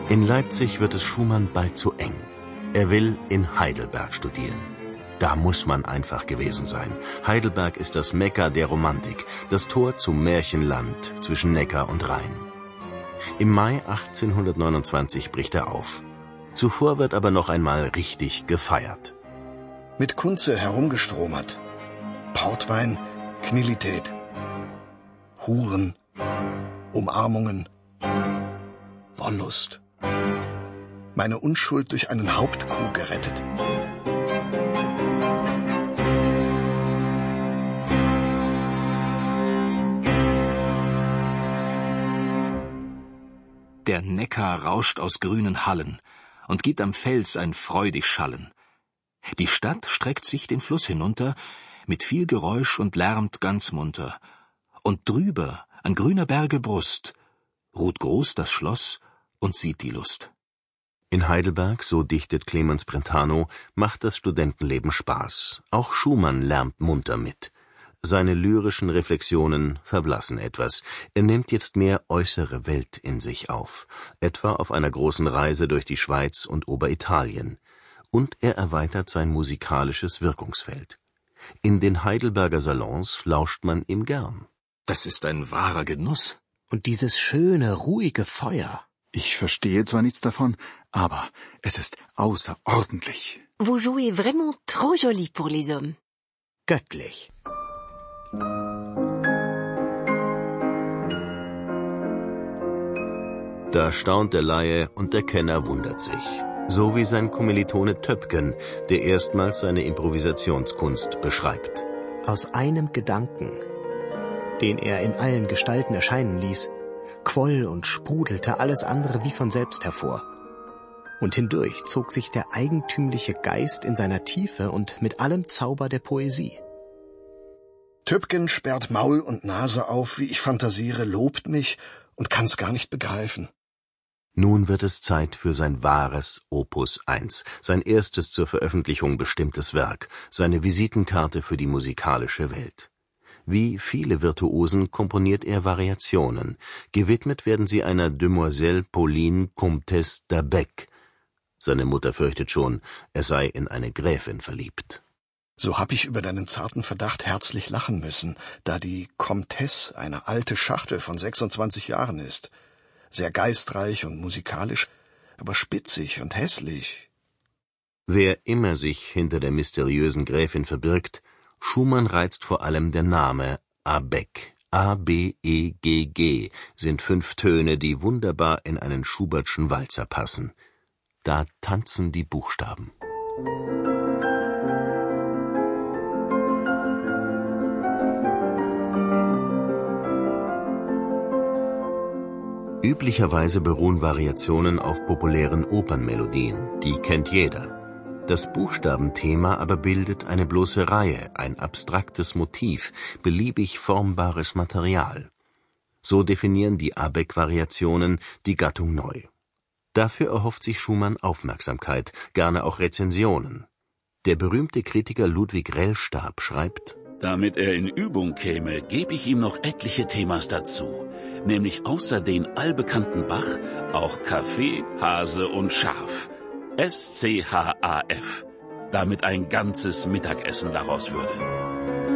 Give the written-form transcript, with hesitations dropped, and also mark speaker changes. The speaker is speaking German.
Speaker 1: In Leipzig wird es Schumann bald zu eng. Er will in Heidelberg studieren. Da muss man einfach gewesen sein. Heidelberg ist das Mekka der Romantik, das Tor zum Märchenland zwischen Neckar und Rhein. Im Mai 1829 bricht er auf. Zuvor wird aber noch einmal richtig gefeiert.
Speaker 2: Mit Kunze herumgestromert. Portwein, Knillität. Huren, Umarmungen, Wollust. Meine Unschuld durch einen Hauptkuh gerettet.
Speaker 3: Der Neckar rauscht aus grünen Hallen und gibt am Fels ein freudig Schallen. Die Stadt streckt sich den Fluss hinunter, mit viel Geräusch und lärmt ganz munter. Und drüber, an grüner Berge Brust, ruht groß das Schloss und sieht die Lust.
Speaker 1: In Heidelberg, so dichtet Clemens Brentano, macht das Studentenleben Spaß. Auch Schumann lärmt munter mit. Seine lyrischen Reflexionen verblassen etwas. Er nimmt jetzt mehr äußere Welt in sich auf, etwa auf einer großen Reise durch die Schweiz und Oberitalien. Und er erweitert sein musikalisches Wirkungsfeld. In den Heidelberger Salons lauscht man ihm gern.
Speaker 3: Das ist ein wahrer Genuss.
Speaker 4: Und dieses schöne, ruhige Feuer.
Speaker 5: Ich verstehe zwar nichts davon, aber es ist außerordentlich.
Speaker 6: Vous jouez vraiment trop joli pour les hommes.
Speaker 4: Göttlich.
Speaker 1: Da staunt der Laie und der Kenner wundert sich. So wie sein Kommilitone Töpken, der erstmals seine Improvisationskunst beschreibt.
Speaker 4: Aus einem Gedanken, den er in allen Gestalten erscheinen ließ, quoll und sprudelte alles andere wie von selbst hervor. Und hindurch zog sich der eigentümliche Geist in seiner Tiefe und mit allem Zauber der Poesie.
Speaker 2: Töpken sperrt Maul und Nase auf, wie ich fantasiere, lobt mich und kann's gar nicht begreifen.
Speaker 1: Nun wird es Zeit für sein wahres Opus 1, sein erstes zur Veröffentlichung bestimmtes Werk, seine Visitenkarte für die musikalische Welt. Wie viele Virtuosen komponiert er Variationen. Gewidmet werden sie einer Demoiselle Pauline Comtesse d'Abec. Seine Mutter fürchtet schon, er sei in eine Gräfin verliebt.
Speaker 2: So hab ich über deinen zarten Verdacht herzlich lachen müssen, da die Comtesse eine alte Schachtel von 26 Jahren ist. Sehr geistreich und musikalisch, aber spitzig und hässlich.
Speaker 1: Wer immer sich hinter der mysteriösen Gräfin verbirgt, Schumann reizt vor allem der Name Abeck. A-B-E-G-G sind 5 Töne, die wunderbar in einen Schubertschen Walzer passen. Da tanzen die Buchstaben. Üblicherweise beruhen Variationen auf populären Opernmelodien, die kennt jeder. Das Buchstabenthema aber bildet eine bloße Reihe, ein abstraktes Motiv, beliebig formbares Material. So definieren die Abeck-Variationen die Gattung neu. Dafür erhofft sich Schumann Aufmerksamkeit, gerne auch Rezensionen. Der berühmte Kritiker Ludwig Rellstab schreibt:
Speaker 7: Damit er in Übung käme, gebe ich ihm noch etliche Themas dazu, nämlich außer den allbekannten Bach auch Kaffee, Hase und Schaf. SCHAF, damit ein ganzes Mittagessen daraus würde.